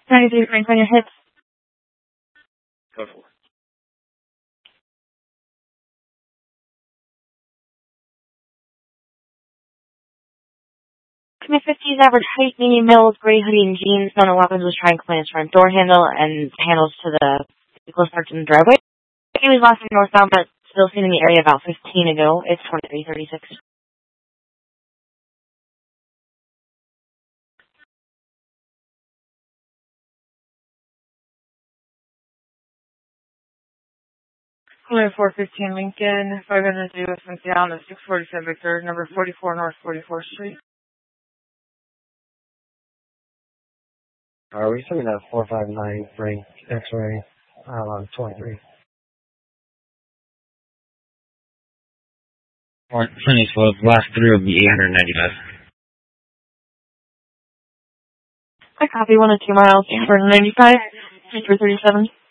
93 Frank on your hits. Go for it. Mid-50s, average height, medium male, gray hoodie and jeans. None of weapons was trying to clean his front door handle and handles to the vehicle parked in the driveway. He was last northbound, but still seen in the area about 15 ago. It's 2336. Clear 415 Lincoln, 500 US down at 647 Victor, number 44 North 44th Street. Are we sending that 459 Frank X-ray on 23? Finish was last through of the 895. I copy 1 and 2 miles, 895, 337.